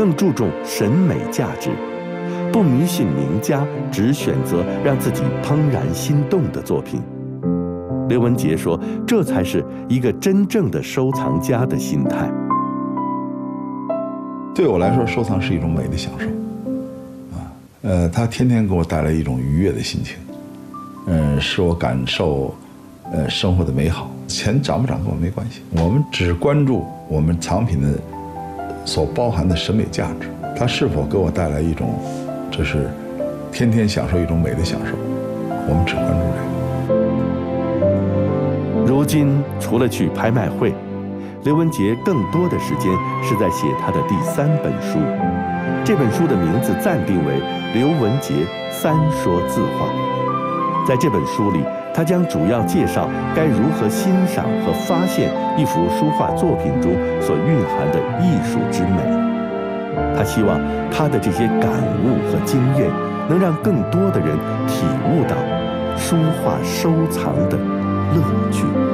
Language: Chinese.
更注重审美价值，不迷信名家，只选择让自己怦然心动的作品。刘文杰说，这才是一个真正的收藏家的心态。 对我来说，收藏是一种美的享受，它天天给我带来一种愉悦的心情，使我感受，生活的美好。钱涨不涨跟我没关系，我们只关注我们藏品的所包含的审美价值，它是否给我带来一种，这是天天享受一种美的享受，我们只关注这个。 如今，除了去拍卖会，刘文杰更多的时间是在写他的第3本书。这本书的名字暂定为《刘文杰三说字画》。在这本书里，他将主要介绍该如何欣赏和发现一幅书画作品中所蕴含的艺术之美。他希望他的这些感悟和经验，能让更多的人体悟到书画收藏的乐趣。